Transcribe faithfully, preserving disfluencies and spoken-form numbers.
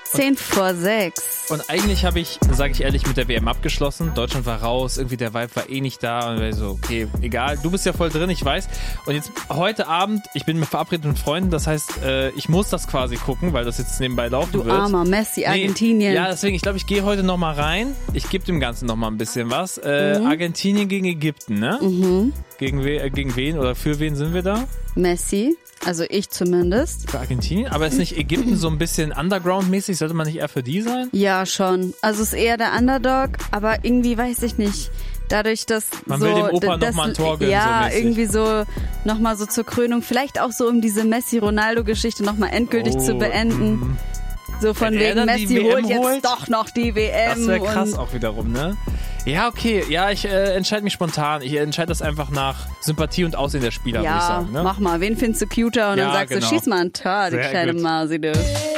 Zehn vor sechs. Und eigentlich habe ich, sage ich ehrlich, mit der W M abgeschlossen. Deutschland war raus, irgendwie der Vibe war eh nicht da. Und ich so, okay, egal, du bist ja voll drin, ich weiß. Und jetzt heute Abend, ich bin verabredet mit Freunden, das heißt, äh, ich muss das quasi gucken, weil das jetzt nebenbei laufen du wird. Du armer Messi, Argentinien. Nee, ja, deswegen, ich glaube, ich gehe heute nochmal rein. Ich gebe dem Ganzen nochmal ein bisschen was. Äh, mhm. Argentinien gegen Ägypten, ne? Mhm. Gegen, we äh, gegen wen oder für wen sind wir da? Messi. Also ich zumindest. Für Argentinien? Aber ist nicht Ägypten so ein bisschen Underground-mäßig? Sollte man nicht eher für die sein? Ja, schon. Also ist eher der Underdog, aber irgendwie weiß ich nicht. Dadurch, dass man so... will dem Opa nochmal ein Tor gönnen, ja, so mäßig. irgendwie so nochmal so zur Krönung. Vielleicht auch so, um diese Messi-Ronaldo-Geschichte nochmal endgültig oh, zu beenden. Mm. So von Wenn wegen Messi holt jetzt holt? doch noch die W M. Das wäre krass auch wiederum, ne? Ja, okay. Ja, ich äh, entscheide mich spontan. Ich entscheide das einfach nach Sympathie und Aussehen der Spieler, ja, würde ich sagen. Ne? Mach mal. Wen findest du cuter? Und ja, dann sagst genau. du, schieß mal ein Tor, die Sehr kleine gut. Mausi, du.